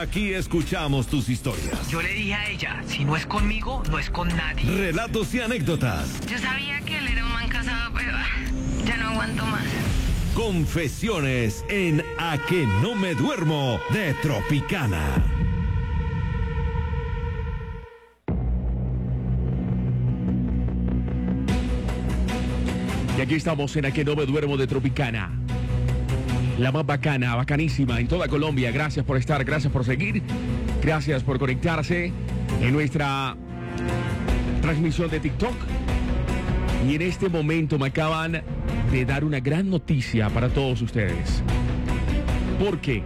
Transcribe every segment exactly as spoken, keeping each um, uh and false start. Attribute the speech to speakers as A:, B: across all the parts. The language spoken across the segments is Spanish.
A: Aquí escuchamos tus historias.
B: Yo le dije a ella, si no es conmigo, no es con nadie.
A: Relatos y anécdotas.
C: Yo sabía que él era un man casado, pero ah, ya no aguanto más.
A: Confesiones en A que no me duermo de Tropicana.
D: Y aquí estamos en A que no me duermo de Tropicana. La más bacana, bacanísima en toda Colombia. Gracias por estar, gracias por seguir, gracias por conectarse en nuestra transmisión de TikTok. Y en este momento me acaban de dar una gran noticia para todos ustedes. Porque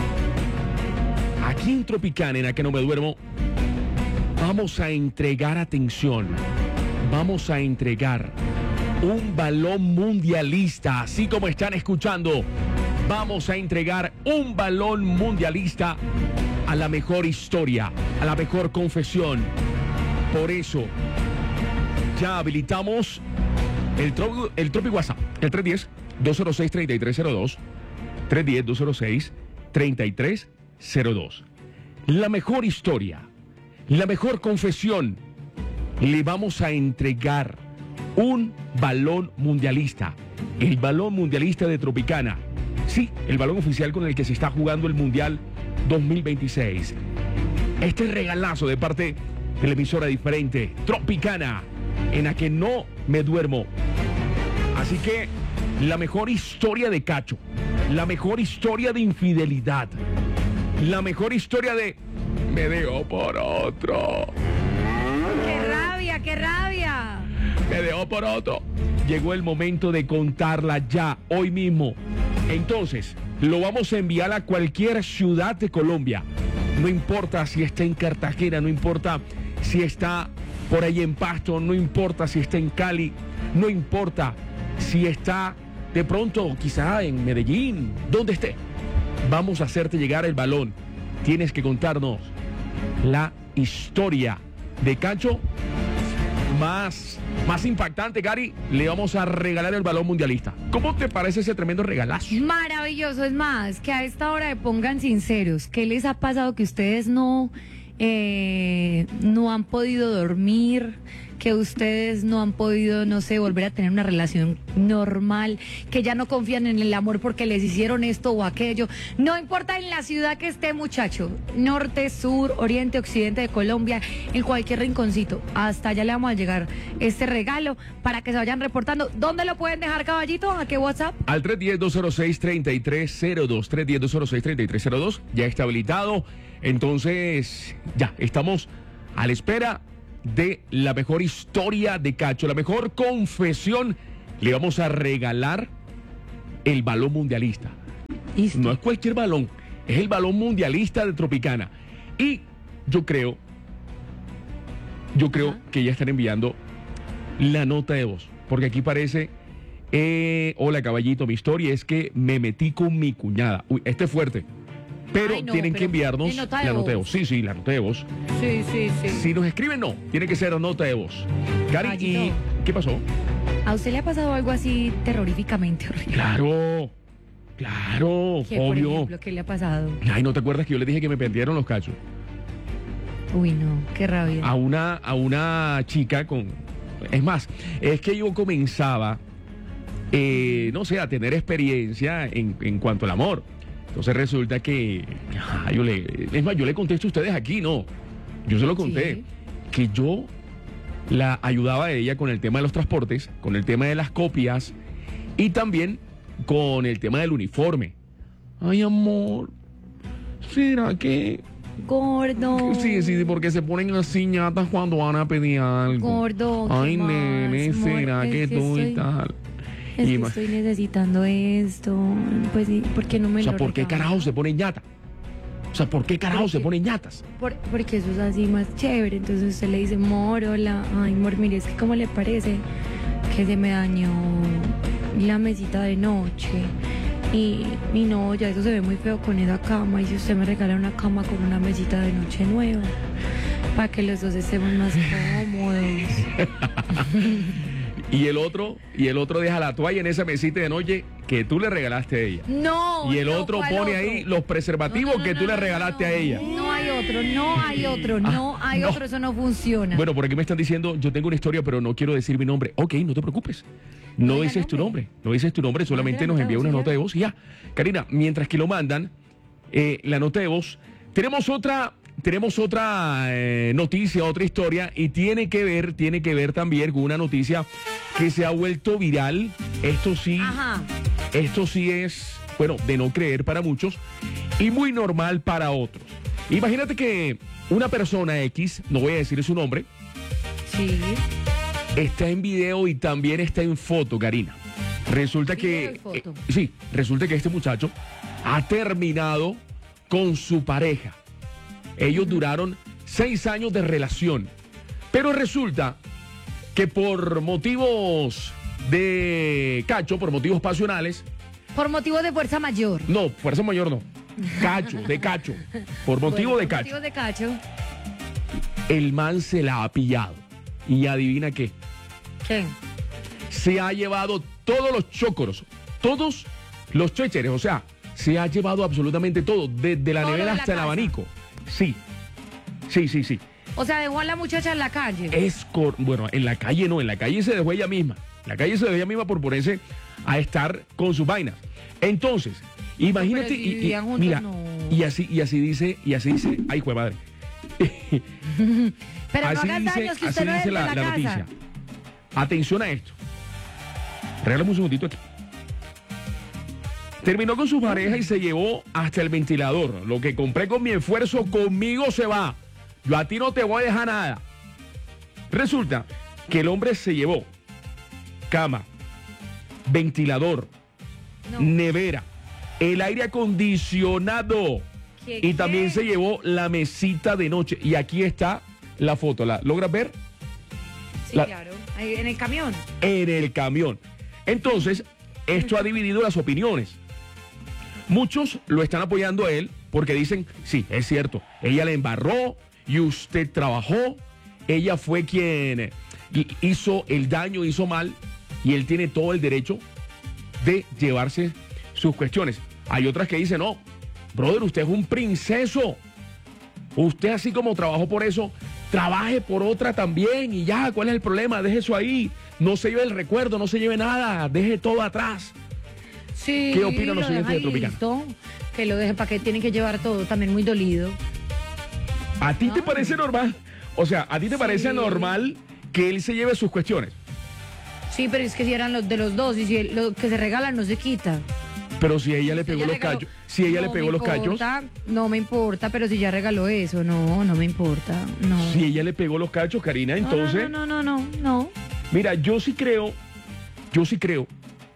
D: aquí en Tropicana, en A que no me duermo, vamos a entregar, atención, vamos a entregar un balón mundialista, así como están escuchando. Vamos a entregar un balón mundialista a la mejor historia, a la mejor confesión. Por eso, ya habilitamos el, tro el Tropi WhatsApp, el tres uno cero, dos cero seis, tres tres cero dos, tres uno cero, dos cero seis, tres tres cero dos. La mejor historia, la mejor confesión, le vamos a entregar un balón mundialista, el balón mundialista de Tropicana. Sí, el balón oficial con el que se está jugando el Mundial dos mil veintiséis. Este regalazo de parte de la emisora diferente, Tropicana, en la que no me duermo. Así que la mejor historia de cacho, la mejor historia de infidelidad, la mejor historia de me dejó por otro.
E: ¡Qué rabia, qué rabia!
D: Me dejó por otro. Llegó el momento de contarla ya, hoy mismo. Entonces, lo vamos a enviar a cualquier ciudad de Colombia. No importa si está en Cartagena, no importa si está por ahí en Pasto, no importa si está en Cali, no importa si está de pronto quizá en Medellín, donde esté. Vamos a hacerte llegar el balón. Tienes que contarnos la historia de cacho más, más impactante, Gary. Le vamos a regalar el balón mundialista. ¿Cómo te parece ese tremendo regalazo?
E: Maravilloso, es más, que a esta hora de pongan sinceros, ¿qué les ha pasado que ustedes no, eh, no han podido dormir? Que ustedes no han podido, no sé, volver a tener una relación normal, que ya no confían en el amor porque les hicieron esto o aquello. No importa en la ciudad que esté, muchacho, norte, sur, oriente, occidente de Colombia, en cualquier rinconcito, hasta allá le vamos a llegar este regalo para que se vayan reportando. ¿Dónde lo pueden dejar, caballito? ¿A qué WhatsApp?
D: Al tres uno cero, dos cero seis, tres tres cero dos, tres uno cero, dos cero seis, tres tres cero dos, ya está habilitado. Entonces, ya, estamos a la espera de la mejor historia de cacho, la mejor confesión. Le vamos a regalar el balón mundialista.
E: ¿Listo?
D: No es cualquier balón, es el balón mundialista de Tropicana. Y yo creo, yo creo
E: Ajá.
D: que ya están enviando la nota de voz, porque aquí parece, eh, hola caballito, mi historia es que me metí con mi cuñada. Uy, este es fuerte. Pero
E: Ay, no,
D: tienen
E: pero
D: que enviarnos
E: nota de
D: la nota de
E: voz.
D: voz. Sí, sí, la nota de voz.
E: Sí, sí, sí.
D: Si nos escriben, no. Tiene que ser la nota de voz. Gary,
E: Gallito.
D: ¿y qué pasó?
E: ¿A usted le ha pasado algo así terroríficamente horrible?
D: Claro, claro,
E: ¿Qué, por
D: obvio.
E: ejemplo, qué le ha pasado?
D: Ay, ¿no te acuerdas que yo le dije que me perdieron los cachos?
E: Uy, no, qué rabia.
D: A una, a una chica con... Es más, es que yo comenzaba, eh, no sé, a tener experiencia en, en cuanto al amor. Entonces resulta que, ah, yo le, es más, yo le contesto a ustedes aquí, no, yo se lo conté,
E: Sí.
D: que yo la ayudaba a ella con el tema de los transportes, con el tema de las copias y también con el tema del uniforme. Ay, amor, ¿será que...?
E: Gordo.
D: Sí, sí, porque se ponen así ñatas cuando van a pedir algo.
E: Gordo, ¿qué
D: Ay,
E: más,
D: nene,
E: amor?
D: ¿será
E: Es
D: que
E: que
D: tú y
E: estoy-
D: tal?
E: Es
D: Y
E: que
D: ma-
E: estoy necesitando esto. Pues, ¿por qué no me
D: O sea,
E: lo
D: ¿por qué
E: regala?
D: carajo se ponen ñata? O sea, ¿por qué carajo
E: ¿Por
D: se
E: qué?
D: ponen ñatas?
E: Por- porque eso es así más chévere. Entonces usted le dice, mor, hola. Ay, mor, mire, es que ¿cómo le parece que se me dañó la mesita de noche? Y, y no, ya eso se ve muy feo con esa cama. Y si usted me regala una cama con una mesita de noche nueva, para que los dos estemos más cómodos.
D: Y el otro, y el otro deja la toalla en esa mesita de noche que tú le regalaste a ella.
E: No.
D: Y el
E: no,
D: otro
E: ¿cuál
D: pone
E: otro?
D: ahí los preservativos
E: No, no,
D: que
E: no,
D: tú
E: no,
D: le
E: no,
D: regalaste
E: no.
D: a ella.
E: No hay otro, no hay otro, no hay
D: no.
E: otro, eso no funciona.
D: Bueno, por aquí me están diciendo, yo tengo una historia, pero no quiero decir mi nombre. Ok, no te preocupes. No,
E: No diga
D: dices tu
E: nombre.
D: nombre, no dices tu nombre, solamente
E: la
D: nos
E: nota
D: envía
E: de
D: una
E: voz y
D: nota
E: ya.
D: de voz y ya. Karina, mientras que lo mandan, eh, la nota de voz, tenemos otra, tenemos otra eh, noticia, otra historia, y tiene que ver, tiene que ver también con una noticia que se ha vuelto viral. Esto sí,
E: Ajá.
D: esto sí es, bueno, de no creer para muchos y muy normal para otros. Imagínate que una persona X, no voy a decir su nombre,
E: Sí.
D: está en video y también está en foto, Karina. Resulta
E: Video
D: que,
E: y foto.
D: eh, sí, resulta que este muchacho ha terminado con su pareja. Ellos duraron seis años de relación, pero resulta que por motivos de cacho, por motivos pasionales,
E: Por motivos de fuerza mayor.
D: no, fuerza mayor no, cacho, de cacho, por motivo
E: Bueno,
D: de
E: por
D: cacho,
E: motivos de cacho.
D: el man se la ha pillado. Y adivina qué,
E: ¿Qué?
D: se ha llevado todos los chócoros, todos los chécheres, o sea, se ha llevado absolutamente todo, desde la
E: Todo
D: nevera
E: de la
D: hasta el
E: casa.
D: abanico. Sí, sí, sí, sí.
E: O sea, dejó a la muchacha en la calle.
D: Es cor- bueno, en la calle no, en la calle se dejó ella misma. En la calle se dejó ella misma por ponerse a estar con sus vainas. Entonces, imagínate,
E: Pero si
D: y- y,
E: vivían juntos,
D: mira,
E: no.
D: y así, y así dice, y así dice, ay, jue madre.
E: Pero no
D: así
E: hagan
D: dice,
E: daños que
D: así
E: usted no es
D: dice
E: de
D: la,
E: la,
D: la
E: casa.
D: noticia. Atención a esto. Regálame un segundito aquí. Terminó con su pareja y se llevó hasta el ventilador. Lo que compré con mi esfuerzo, conmigo se va. Yo a ti no te voy a dejar nada. Resulta que el hombre se llevó cama, ventilador,
E: No.
D: nevera, el aire acondicionado
E: ¿Qué,
D: y
E: qué?
D: también se llevó la mesita de noche. Y aquí está la foto. ¿La logras ver?
E: Sí,
D: la-
E: claro. Ahí en el camión.
D: En el camión. Entonces, esto ha dividido las opiniones. Muchos lo están apoyando a él porque dicen, sí, es cierto, ella le embarró y usted trabajó, ella fue quien hi- hizo el daño, hizo mal y él tiene todo el derecho de llevarse sus cuestiones. Hay otras que dicen, no, brother, usted es un princeso. Usted así como trabajó por eso, trabaje por otra también y ya, ¿cuál es el problema? Deje eso ahí, no se lleve el recuerdo, no se lleve nada, deje todo atrás.
E: Sí.
D: ¿Qué opinan los
E: lo
D: oyentes
E: deja
D: de
E: ahí,
D: Tropicana?
E: listo. Que lo deje para que tienen que llevar todo, también muy dolido.
D: ¿A ti te
E: No.
D: parece normal? O sea, ¿a ti te
E: Sí.
D: parece normal que él se lleve sus cuestiones?
E: Sí, pero es que si eran los de los dos y si el- lo que se regalan no se quita.
D: Pero si ella le pegó
E: Ella
D: los
E: regaló-
D: cachos, si ella le
E: No
D: pegó
E: me
D: los cachos,
E: importa, No me importa, pero si ya regaló eso, no, no me importa. No.
D: si ella le pegó los cachos, Karina,
E: No,
D: entonces,
E: No, no, no, no, no.
D: mira, yo sí creo, yo sí creo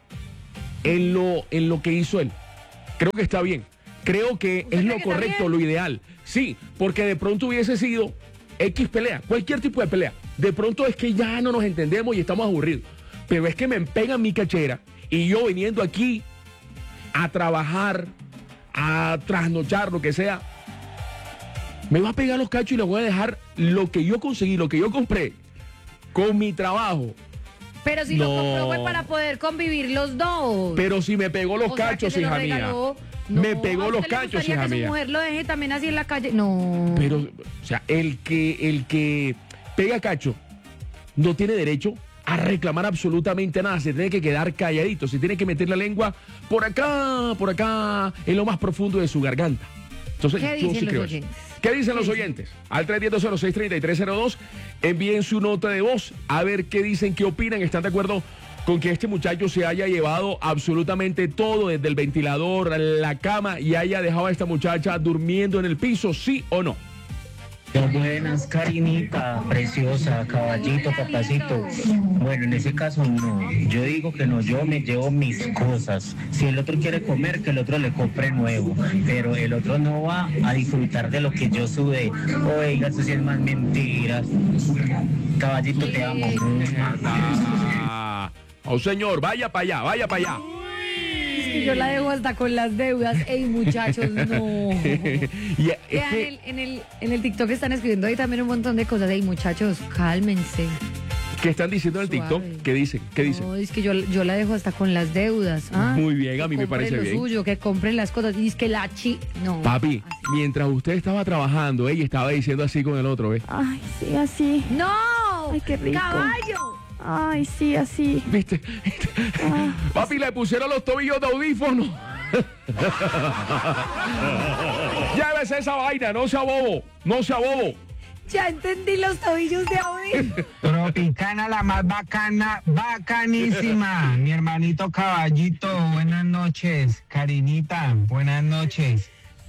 D: en lo, en lo que hizo él. Creo que está bien. Creo que
E: ¿Usted
D: es
E: cree
D: lo
E: que está
D: correcto,
E: bien?
D: lo ideal. Sí, porque de pronto hubiese sido X pelea, cualquier tipo de pelea. De pronto es que ya no nos entendemos y estamos aburridos. Pero es que me pegan mi cachera y yo viniendo aquí a trabajar, a trasnochar, lo que sea, me va a pegar los cachos y le voy a dejar lo que yo conseguí, lo que yo compré con mi trabajo.
E: Pero si lo
D: No.
E: compró fue para poder convivir los dos.
D: Pero si me pegó los
E: O sea, que
D: cachos,
E: se lo
D: hija mía.
E: regaló. No,
D: Me pegó
E: ¿a
D: los
E: usted le
D: cachos,
E: gustaría
D: hija
E: que su
D: mía.
E: mujer lo deje también así en la calle? No.
D: Pero, o sea, el que, el que pega cacho no tiene derecho a reclamar absolutamente nada. Se tiene que quedar calladito. Se tiene que meter la lengua por acá, por acá, en lo más profundo de su garganta. Entonces,
E: ¿Qué
D: yo
E: dicen
D: sí
E: los
D: creo eso.
E: oyentes?
D: ¿Qué dicen los oyentes? Al tres uno cero, cero seis tres tres cero dos. Envíen su nota de voz. A ver qué dicen, qué opinan. ¿Están de acuerdo con que este muchacho se haya llevado absolutamente todo, desde el ventilador, la cama, y haya dejado a esta muchacha durmiendo en el piso, sí o no?
F: Buenas, Karinita, preciosa, caballito, papacito. Bueno, en ese caso no. Yo digo que no, yo me llevo mis cosas. Si el otro quiere comer, que el otro le compre nuevo. Pero el otro no va a disfrutar de lo que yo sube. Oiga, eso sí es más mentiras. Caballito, te amo.
D: Ah, oh, señor, vaya para allá, vaya para allá.
E: Es que yo la dejo hasta con las deudas. Ey, muchachos, no.
D: Y es
E: Vean,
D: que-
E: el- en, el, en el TikTok están escribiendo ahí también un montón de cosas. Ey, muchachos, cálmense.
D: ¿Qué están diciendo en el
E: Suave.
D: TikTok? ¿Qué dicen? ¿Qué dicen?
E: No, es que yo, yo la dejo hasta con las deudas. ¿ah?
D: Muy bien, a
E: Que
D: mí me
E: compren
D: parece
E: lo
D: bien.
E: suyo, que compren las cosas. Y es que la chi... No.
D: Papi,
E: así.
D: mientras usted estaba trabajando, ella estaba diciendo así con el otro, ¿ves?
G: Ay, sí, así.
E: ¡No!
G: Ay, qué rico.
E: ¡Caballo!
G: Ay, sí, así.
D: ¿Viste? Papi, le pusieron los tobillos de audífono. Llévese esa vaina, no sea bobo, no sea bobo.
E: Ya entendí los tobillos de Audi.
F: Tropicana, la más bacana, bacanísima. Mi hermanito Caballito, buenas noches. Karinita, buenas noches.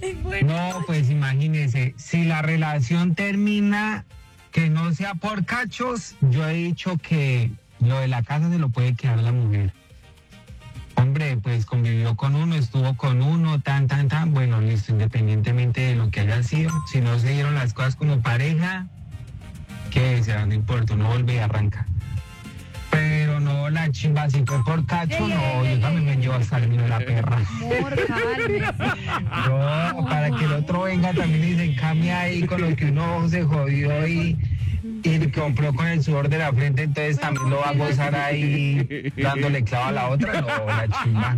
F: No, pues imagínese, si la relación termina, que no sea por cachos, yo he dicho que lo de la casa se lo puede quedar la mujer. Hombre, pues convivió con uno, estuvo con uno, tan, tan, tan, bueno, listo, independientemente de lo que haya sido, si no se dieron las cosas como pareja, que sea, no importa, uno vuelve y arranca. Pero no, la chimba, si fue por cacho,
E: Ey,
F: no,
E: ey,
F: yo
E: ey,
F: también me llevo a salir de la perra.
E: Amor, cálmese.
F: No, para que el otro venga también y se cambie ahí con lo que uno se jodió y, y compró con el sudor de la frente, entonces también lo va a gozar ahí dándole clavo a la otra. No, la chimba.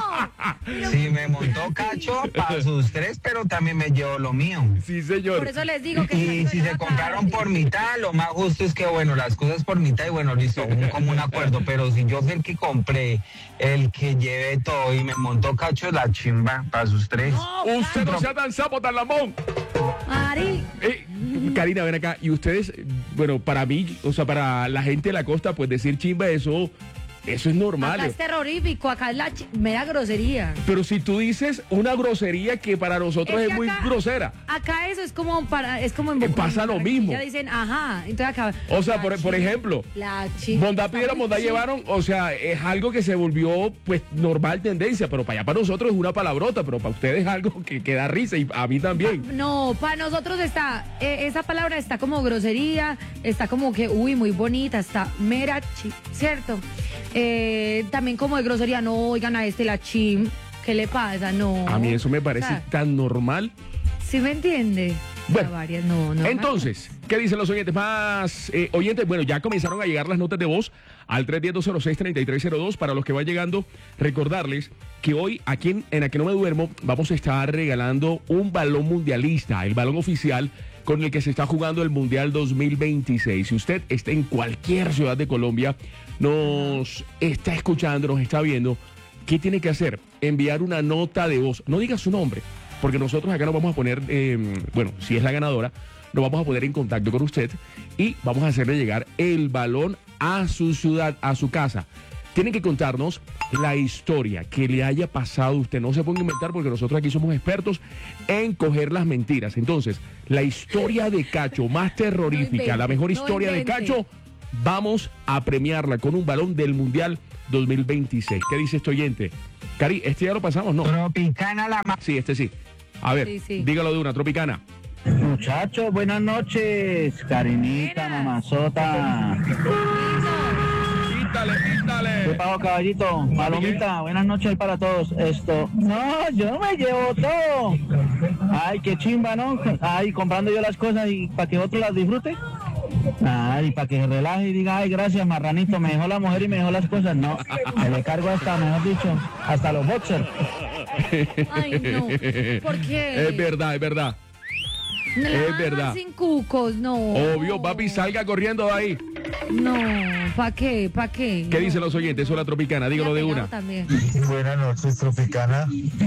E: No.
F: Sí, me montó cacho para sus tres, pero también me llevo lo mío.
D: Sí,
E: Por
D: señor.
E: eso les digo que...
F: Y si se compraron por mitad, lo más justo es que, bueno, las cosas por mitad y bueno, listo, un común acuerdo. Pero si yo fui el que compré, el que llevé todo y me montó cacho, la chimba para sus tres.
D: Usted no sea tan sapo, tan lamón.
E: Ari,
D: Eh, Karina, ven acá. Y ustedes, bueno, para mí, o sea, para la gente de la costa, pues decir chimba, eso, eso es normal.
E: acá es terrorífico, acá es la chi- mera grosería.
D: Pero si tú dices una grosería que para nosotros es,
E: Es que
D: muy
E: acá-
D: grosera.
E: Acá eso es como para, es como en
D: Eh, pasa lo mismo.
E: Ya dicen, ajá, entonces acá.
D: O sea,
E: la
D: por, por
E: chi-
D: ejemplo,
E: La chi-
D: Mondá
E: está
D: pidieron,
E: muy
D: Mondá
E: chi-
D: llevaron, o sea, es algo que se volvió, pues, normal tendencia, pero para allá para nosotros es una palabrota, pero para ustedes es algo que, que da risa y a mí también.
E: No, para nosotros está, eh, esa palabra está como grosería, está como que, uy, muy bonita, está mera chi, ¿cierto? Eh, también como de grosería, no, oigan a este la chim, ¿qué le pasa? No.
D: A mí eso me parece
E: O sea,
D: tan normal.
E: ¿sí me entiende?
D: Bueno,
E: A varias, no, no.
D: Entonces, ¿qué dicen los oyentes? Más eh, oyentes, bueno, ya comenzaron a llegar las notas de voz al tres uno cero, dos cero seis, tres tres cero dos. Para los que van llegando, recordarles que hoy aquí en, en A Que No Me Duermo vamos a estar regalando un balón mundialista, el balón oficial con el que se está jugando el Mundial dos mil veintiséis. Si usted está en cualquier ciudad de Colombia, nos está escuchando, nos está viendo, ¿qué tiene que hacer? Enviar una nota de voz. No diga su nombre, porque nosotros acá nos vamos a poner, eh, bueno, si es la ganadora, nos vamos a poner en contacto con usted y vamos a hacerle llegar el balón a su ciudad, a su casa. Tienen que contarnos la historia que le haya pasado a usted. No se ponga a inventar porque nosotros aquí somos expertos en coger las mentiras. Entonces, la historia de Cacho más terrorífica,
E: invente,
D: la mejor
E: no
D: historia de
E: invente.
D: Cacho, vamos a premiarla con un balón del Mundial dos mil veintiséis. ¿Qué dice este oyente? Cari, ¿este ya lo pasamos? No.
F: Tropicana, la más...
D: Sí, este sí. A ver,
E: Sí, sí.
D: dígalo de una, Tropicana.
H: Muchachos, buenas noches. Karinita,
E: Buenas.
H: mamazota.
D: Quítale,
H: ¿Qué
D: quítale.
H: pago, caballito? Palomita, buenas noches para todos. Esto, no, yo me llevo todo. Ay, qué chimba, ¿no? Ay, comprando yo las cosas y para que otro las disfrute. Ay, para que se relaje y diga, ay, gracias, marranito, me dejó la mujer y me dejó las cosas. No, me le cargo hasta, mejor dicho, hasta los boxers.
E: Ay, no. ¿Por qué?
D: Es verdad, es verdad.
E: La
D: es
E: dejan
D: verdad.
E: Sin cucos, no.
D: Obvio, papi, salga corriendo de ahí.
E: No, ¿para qué? ¿Para qué?
D: ¿Qué
E: No.
D: dicen los oyentes? Eso es la Tropicana, dígalo de
E: Ya
D: una.
E: también.
I: Buenas noches, Tropicana.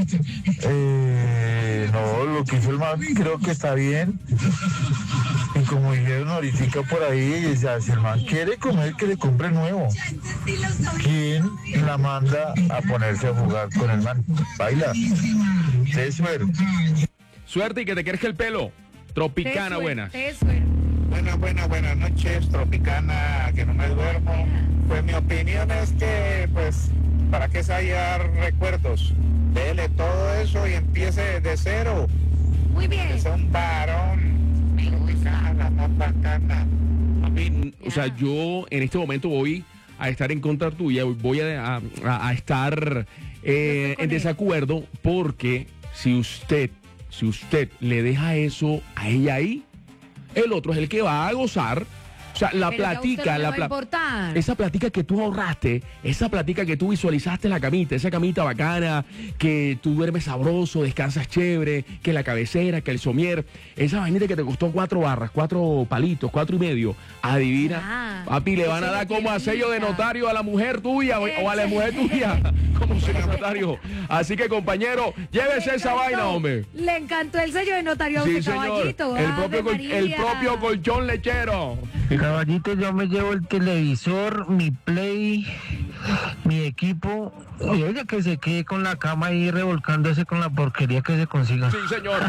I: Eh, no, lo que hizo el man creo que está bien. Y como dijeron ahorita por ahí, o sea, si el man quiere comer, que le compre nuevo. ¿Quién la manda a ponerse a jugar con el man? Baila. De suerte.
D: Suerte y que te crezca el pelo. Tropicana,
E: Te
D: buenas.
E: suel- te suel-
J: Buenas, buenas, buenas noches, Tropicana, que no me duermo. Pues mi opinión es que, pues, ¿para qué se hallar recuerdos? Dele todo eso y empiece de cero.
E: Muy bien.
J: Que sea un varón. Tropicana, más bacana.
D: A mí, o sea, yo en este momento voy a estar en contra tuya, voy a, a- a estar eh,
E: con
D: en
E: él.
D: desacuerdo porque si usted, si usted le deja eso a ella ahí, el otro es el que va a gozar O sea, la
E: Pero ya a usted
D: platica,
E: no le
D: la
E: va a
D: pla-
E: importar.
D: esa platica que tú ahorraste, esa platica que tú visualizaste en la camita, esa camita bacana, que tú duermes sabroso, descansas chévere, que la cabecera, que el somier, esa vainita que te costó cuatro barras, cuatro palitos, cuatro y medio, adivina,
E: Ah,
D: papi, le van a dar como a sello de notario a la mujer tuya o, o a la mujer tuya, como sello de notario. Así que, compañero, llévese
E: Le
D: esa
E: encantó,
D: vaina, hombre.
E: Le encantó el sello de notario a
D: Sí,
E: usted,
D: señor.
E: caballito.
D: El
E: Ave
D: propio, col- el
E: María.
D: propio colchón lechero.
F: Caballito, yo me llevo el televisor, mi play, mi equipo, y oiga que se quede con la cama ahí revolcándose con la porquería que se consiga.
D: Sí, señor.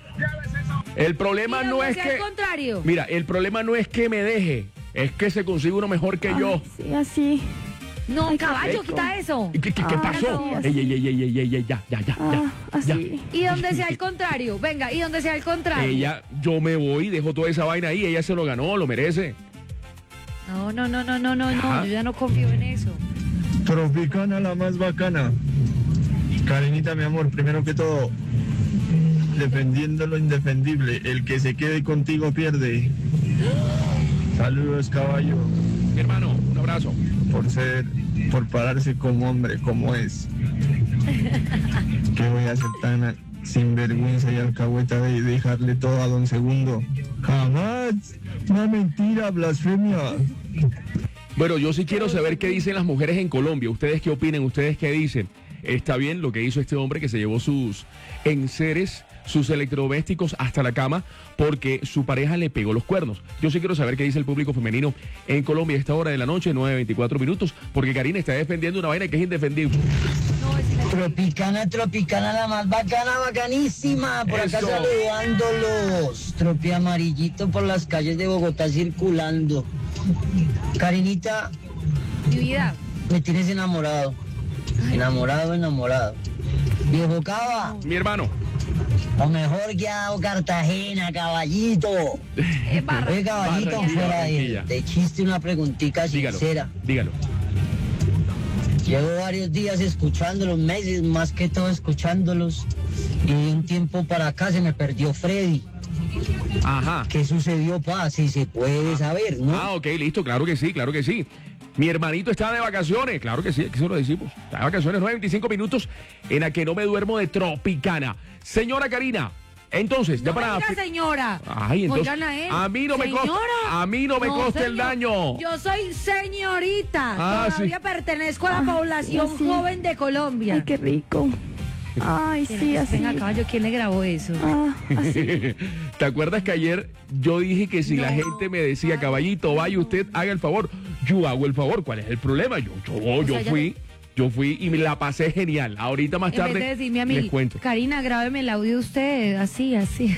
D: El problema
E: Y
D: no
E: donde
D: es
E: sea
D: que...
E: al contrario.
D: Mira, el problema no es que me deje, es que se consigue uno mejor que yo.
G: Sí, así.
E: No,
G: Ay, qué
E: caballo,
G: rico.
E: quita eso.
D: ¿Qué, qué- qué
G: Ah,
D: pasó?
G: sí,
D: Ey, ey, ey, ey, ey, ey, ey, ya, ya, ya,
G: Ah,
D: ya,
G: así.
E: Y donde sea al contrario. Venga, y donde sea al contrario.
D: Ella, yo me voy, dejo toda esa vaina ahí, ella se lo ganó, lo merece.
E: No, no, no, no, no, no,
D: Ajá.
E: no. Yo ya no confío en eso.
I: Tropicana, la más bacana. Karenita, mi amor, primero que todo, defendiendo lo indefendible, el que se quede contigo pierde. Saludos, caballo,
D: Mi hermano, un abrazo.
I: por ser, por pararse como hombre, como es. ¿Qué voy a hacer tan sinvergüenza y alcahueta de dejarle todo a don Segundo? Jamás. Una mentira, blasfemia.
D: Bueno, yo sí quiero saber qué dicen las mujeres en Colombia. ¿Ustedes qué opinan? ¿Ustedes qué dicen? ¿Está bien lo que hizo este hombre que se llevó sus enseres, sus electrodomésticos hasta la cama porque su pareja le pegó los cuernos? Yo sí quiero saber qué dice el público femenino en Colombia a esta hora de la noche, nueve veinticuatro minutos, porque Karina está defendiendo una vaina que es indefendible.
E: No, es la-
K: Tropicana, tropicana, la más bacana, bacanísima. Por acá
D: Eso.
K: saludándolos. Tropi amarillito por las calles de Bogotá circulando. Karinita,
E: Mi vida.
K: me tienes enamorado. Enamorado, enamorado. Viejo Cava,
D: Mi hermano,
K: o mejor que a Cartagena, caballito.
E: Eh, barra.
K: Oye, caballito,
D: Barranquilla,
K: fuera de,
D: Barranquilla.
K: de chiste, una preguntita
D: dígalo,
K: sincera.
D: dígalo.
K: Llevo varios días escuchándolos, meses más que todo escuchándolos. Y de un tiempo para acá se me perdió Freddy.
D: Ajá.
K: ¿Qué sucedió, pa? Si se puede saber, ¿no?
D: Ah, ok, listo, claro que sí, claro que sí. Mi hermanito está de vacaciones, claro que sí, aquí se lo decimos. Está de vacaciones, nueve veinticinco minutos en la que no me duermo de Tropicana. Señora Karina, entonces, ya
E: No me
D: para...
E: diga, señora.
D: Ay, entonces,
E: Oigan a él.
D: a mí no me costa-
E: Señora.
D: a mí no me costa el
E: señor.
D: daño.
E: Yo soy señorita.
D: Ah,
E: Todavía
D: sí.
E: pertenezco a la población
G: sí.
E: joven de Colombia.
G: Ay, qué rico. Ay, sí, así.
E: Venga, caballo, ¿quién le grabó eso?
G: Ah, así.
D: ¿Te acuerdas que ayer yo dije que si la gente me decía, caballito, vaya usted, haga el favor? Yo hago el favor, ¿cuál es el problema? Yo, yo, yo
E: sea, ya
D: fui, yo fui y me la pasé genial. Ahorita más
E: En vez
D: tarde
E: de decirme a mí,
D: les cuento.
E: Karina, grábeme el audio usted, así, así.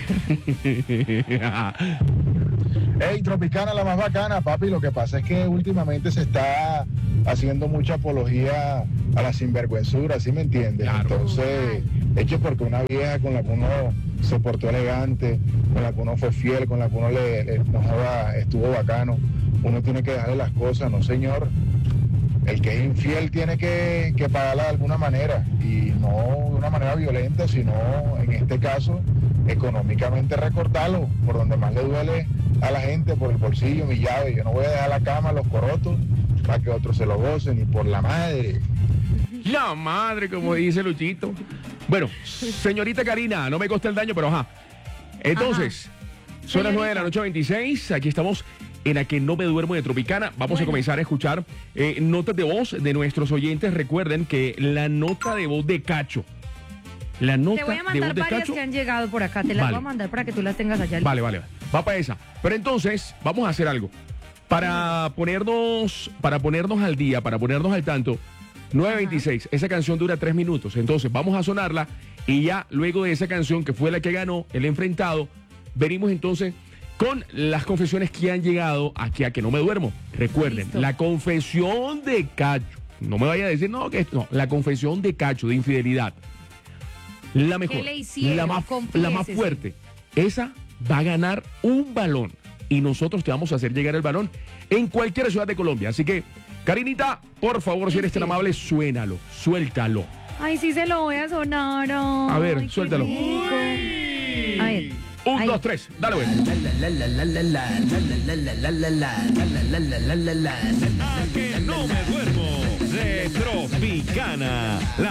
J: Hey, Tropicana, la más bacana, papi. Lo que pasa es que últimamente se está haciendo mucha apología a la sinvergüenzura, ¿sí me entiendes?
D: Claro.
J: Entonces, es que porque una vieja con la que uno se portó elegante, con la que uno fue fiel, con la que uno le, le- no joda, estuvo bacano, uno tiene que dejarle las cosas, no señor. El que es infiel tiene que, que pagarla de alguna manera, y no de una manera violenta, sino en este caso económicamente recortarlo, por donde más le duele a la gente, por el bolsillo, mi llave. Yo no voy a dejar la cama, los corotos, para que otros se lo gocen, y por la madre.
D: La madre, como dice Luchito. Bueno, señorita Karina, no me costa el daño, pero ajá. Entonces, son las nueve de la noche veintiséis. Aquí estamos en la que no me duermo de Tropicana. Vamos
E: Bueno.
D: a comenzar a escuchar eh, notas de voz de nuestros oyentes. Recuerden que la nota de voz de Cacho. La nota
E: Te voy a
D: de voz
E: mandar
D: de
E: varias
D: Cacho.
E: que han llegado por acá. Te las
D: Vale.
E: voy a mandar para que tú las tengas allá.
D: Vale, vale, vale. Va para esa. Pero entonces, vamos a hacer algo. Para ponernos, para ponernos al día, para ponernos al tanto, nueve veintiséis, esa canción dura tres minutos. Entonces, vamos a sonarla y ya luego de esa canción, que fue la que ganó el enfrentado, venimos entonces con las confesiones que han llegado aquí a Que No Me Duermo. Recuerden,
E: Listo.
D: la confesión de Cacho. No me vaya a decir, no, que no, la confesión de Cacho de infidelidad. La mejor,
E: le hicieron?
D: la más, la más
E: Confiésese.
D: fuerte. Esa va a ganar un balón y nosotros te vamos a hacer llegar el balón en cualquier ciudad de Colombia. Así que, Karinita, por favor, si eres tan
E: Sí.
D: amable, suénalo, suéltalo.
E: Ay, sí se lo voy a sonar. ay,
D: A ver,
E: qué
D: suéltalo.
E: rico. A ver,
D: Un, dos, tres. Dale, güey.
A: A que no me duermo de Tropicana.